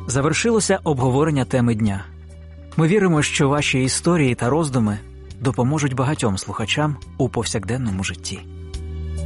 Завершилося обговорення теми дня. Ми віримо, що ваші історії та роздуми допоможуть багатьом слухачам у повсякденному житті.